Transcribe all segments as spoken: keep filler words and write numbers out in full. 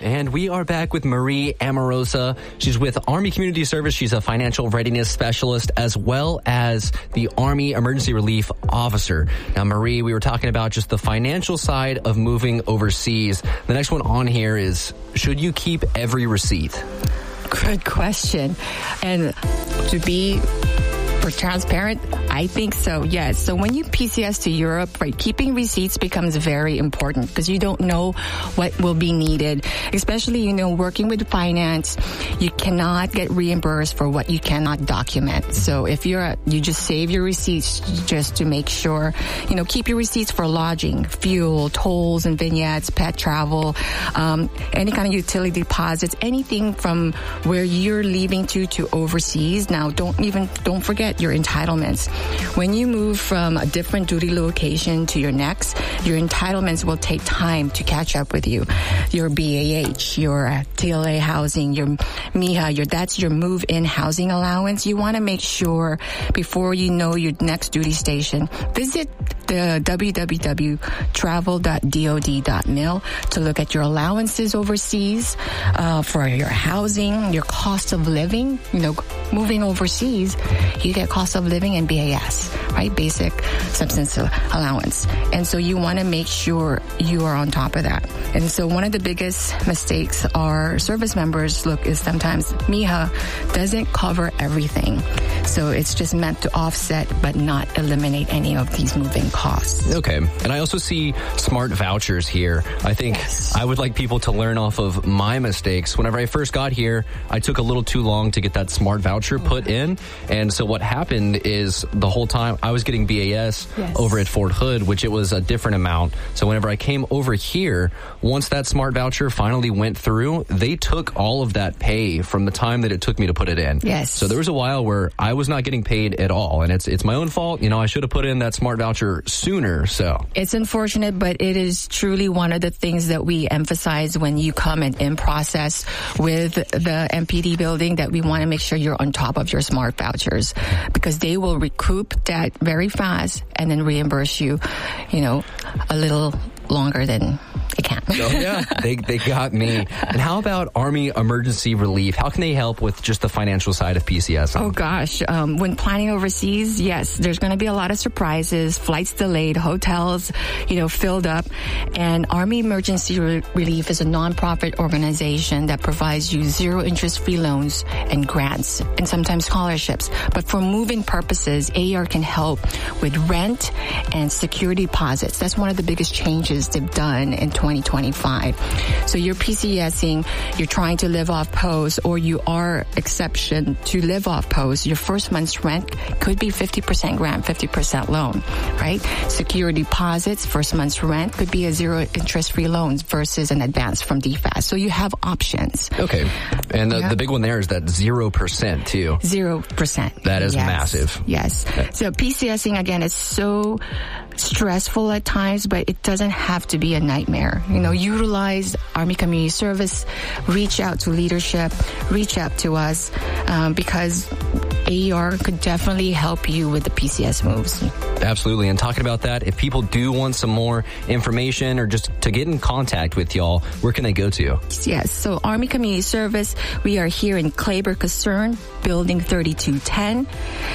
And we are back with Marie Amorosa. She's with Army Community Service. She's a financial readiness specialist as well as the Army Emergency Relief Officer. Now, Marie, we were talking about just the financial side of moving overseas. The next one on here is, should you keep every receipt? Good question. And to be transparent, I think so, yes. So when you P C S to Europe, right, keeping receipts becomes very important because you don't know what will be needed, especially, you know, working with finance, you cannot get reimbursed for what you cannot document. So if you're, you just save your receipts just to make sure, you know, keep your receipts for lodging, fuel, tolls and vignettes, pet travel, um, any kind of utility deposits, anything from where you're leaving to to overseas. Now, don't even, don't forget your entitlements. When you move from a different duty location to your next, your entitlements will take time to catch up with you. Your B A H, your T L A housing, your M I H A, your, that's your move-in housing allowance. You want to make sure before you know your next duty station, visit the w w w dot travel dot dod dot mil to look at your allowances overseas, uh, for your housing, your cost of living. You know, moving overseas, you get cost of living and B A S, right? Basic subsistence allowance. And so you want to make sure you are on top of that. And so one of the biggest mistakes our service members look is sometimes M I H A doesn't cover everything. So it's just meant to offset but not eliminate any of these moving costs. Okay. And I also see smart vouchers here. I think yes. I would like people to learn off of my mistakes. Whenever I first got here, I took a little too long to get that smart voucher put in. And so what happened is the whole time I was getting B A S yes. over at Fort Hood, which it was a different amount. So whenever I came over here, once that smart voucher finally went through, they took all of that pay from the time that it took me to put it in. Yes. So there was a while where I was not getting paid at all. And it's it's my own fault. You know, I should have put in that smart voucher sooner. So it's unfortunate, but it is truly one of the things that we emphasize when you come and in process with the M P D building, that we want to make sure you're on top of your smart vouchers, because they will recoup that very fast and then reimburse you, you know, a little longer than it can. So, yeah, they they got me. And how about Army Emergency Relief? How can they help with just the financial side of P C S? Oh, gosh. Um, when planning overseas, yes, there's going to be a lot of surprises, flights delayed, hotels, you know, filled up. And Army Emergency Re- Relief is a nonprofit organization that provides you zero interest free loans and grants and sometimes scholarships. But for moving purposes, A E R can help with rent and security deposits. That's one of the biggest changes they've done in twenty twenty-five. So you're PCSing, you're trying to live off post, or you are exception to live off post. Your first month's rent could be fifty percent grant, fifty percent loan, right? Security deposits, first month's rent could be a zero interest free loans versus an advance from D F A S. So you have options. Okay. And the, yeah. the big one there is that zero percent too. Zero percent. That is yes. massive. Yes. Okay. So PCSing, again, is so stressful at times, but it doesn't have to be a nightmare. You know, utilize Army Community Service, reach out to leadership, reach out to us, um, because A E R could definitely help you with the P C S moves. Absolutely. And talking about that, if people do want some more information or just to get in contact with y'all, where can they go to? Yes. So Army Community Service, we are here in Claber Caserne, Building thirty-two ten.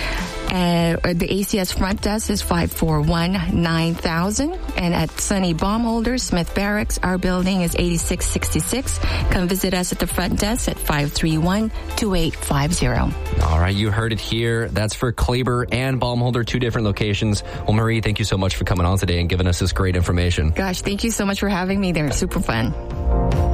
Uh, the A C S front desk is five four one, nine thousand. And at Sunny Baumholder, Smith Barracks, our building is eighty-six sixty-six. Come visit us at the front desk at five three one, two eight five zero. All right, you heard it here. That's for Claber and Baumholder, two different locations. Well, Marie, thank you so much for coming on today and giving us this great information. Gosh, thank you so much for having me. They're super fun.